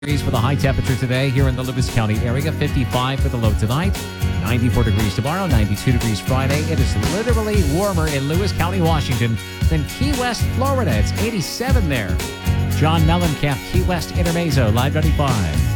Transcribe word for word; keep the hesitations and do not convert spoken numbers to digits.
Degrees for the high temperature today here in the Lewis County area. fifty-five for the low tonight. ninety-four degrees tomorrow. ninety-two degrees Friday. It is literally warmer in Lewis County, Washington than Key West, Florida. It's eighty-seven there. John Mellencamp, Key West Intermezzo, Live ninety-five.